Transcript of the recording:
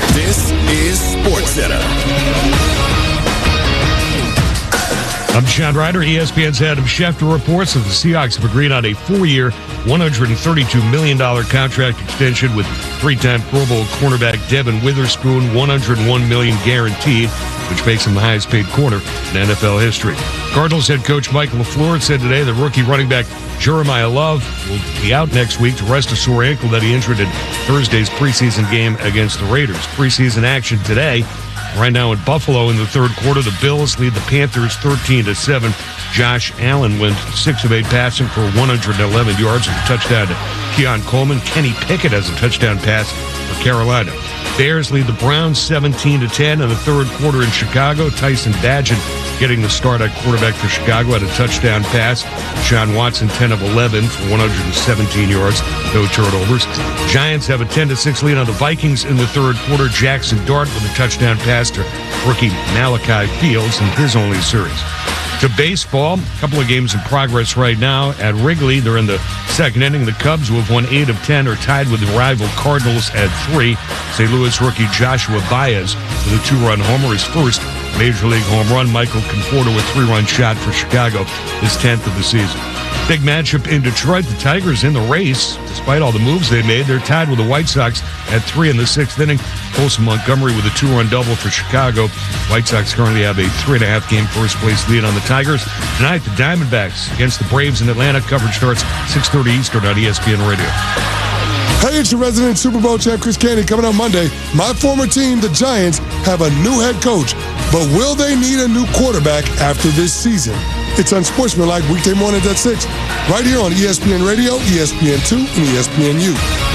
This is SportsCenter. I'm Sean Ryder. ESPN's Adam Schefter reports that the Seahawks have agreed on a 4-year, $132 million contract extension with three-time Pro Bowl cornerback Devin Witherspoon, $101 million guaranteed, which makes him the highest-paid corner in NFL history. Cardinals head coach Michael LaFleur said today the rookie running back Jeremiah Love will be out next week to rest a sore ankle that he injured in Thursday's preseason game against the Raiders. Preseason action today. Right now in Buffalo in the third quarter, the Bills lead the Panthers 13-7. Josh Allen went 6 of 8 passing for 111 yards with a touchdown to Keon Coleman. Kenny Pickett has a touchdown pass for Carolina. Bears lead the Browns 17-10 in the third quarter in Chicago. Tyson Bagent getting the start at quarterback for Chicago had a touchdown pass. Sean Watson 10 of 11 for 117 yards, no turnovers. Giants have a 10-6 lead on the Vikings in the third quarter. Jackson Dart with a touchdown pass to rookie Malachi Fields in his only series. To baseball, a couple of games in progress right now at Wrigley. They're in the second inning. The Cubs, who have won 8 of 10, are tied with the rival Cardinals at 3. St. Louis rookie Joshua Baez with a 2-run homer, his first Major League home run. Michael Conforto with 3-run shot for Chicago, his 10th of the season. Big matchup in Detroit. The Tigers in the race. Despite all the moves they made, they're tied with the White Sox at 3 in the 6th inning. Colson Montgomery with a 2-run double for Chicago. White Sox currently have a 3.5 game first place lead on the Tigers. Tonight, the Diamondbacks against the Braves in Atlanta. Coverage starts 6:30 Eastern on ESPN Radio. Hey, it's your resident Super Bowl champ, Chris Canty, coming up Monday. My former team, the Giants, have a new head coach, but will they need a new quarterback after this season? It's Unsportsmanlike weekday mornings at 6, right here on ESPN Radio, ESPN2, and ESPNU.